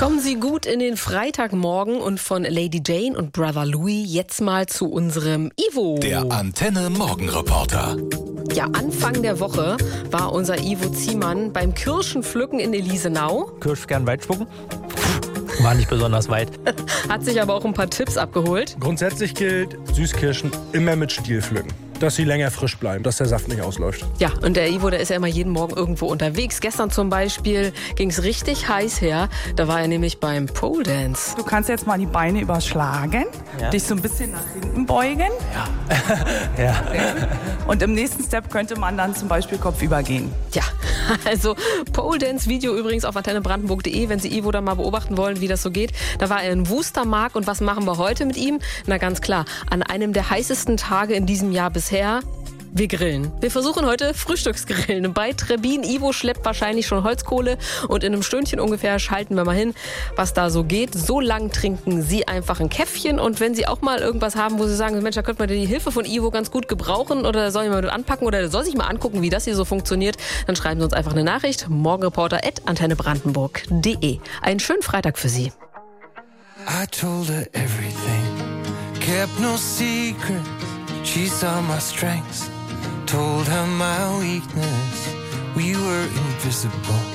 Kommen Sie gut in den Freitagmorgen und von Lady Jane und Brother Louis jetzt mal zu unserem Ivo. Der Antenne Morgenreporter. Ja, Anfang der Woche war unser Ivo Ziemann beim Kirschenpflücken in Elisenau. Kirschkern weit spucken? War nicht besonders weit. Hat sich aber auch ein paar Tipps abgeholt. Grundsätzlich gilt, Süßkirschen immer mit Stiel pflücken, dass sie länger frisch bleiben, dass der Saft nicht ausläuft. Ja, und der Ivo, der ist ja immer jeden Morgen irgendwo unterwegs. Gestern zum Beispiel ging es richtig heiß her. Da war er nämlich beim Pole Dance. Du kannst jetzt mal die Beine überschlagen, dich so ein bisschen nach hinten beugen. Ja. Und im nächsten Step könnte man dann zum Beispiel kopfüber gehen. Ja, also Pole Dance Video übrigens auf antennebrandenburg.de, wenn Sie Ivo da mal beobachten wollen, wie das so geht. Da war er in Wustermark und was machen wir heute mit ihm? Na ganz klar, an einem der heißesten Tage in diesem Jahr bisher. Wir grillen. Wir versuchen heute Frühstücksgrillen. Bei Trebin. Ivo schleppt wahrscheinlich schon Holzkohle und in einem Stündchen ungefähr schalten wir mal hin, was da so geht. So lang trinken Sie einfach ein Käffchen und wenn Sie auch mal irgendwas haben, wo Sie sagen, Mensch, da könnte man die Hilfe von Ivo ganz gut gebrauchen oder soll ich mal anpacken oder soll sich mal angucken, wie das hier so funktioniert, dann schreiben Sie uns einfach eine Nachricht. morgenreporter@antennebrandenburg.de. Einen schönen Freitag für Sie. I told her everything, kept no secret. She saw my strengths, told her my weakness. We were invisible.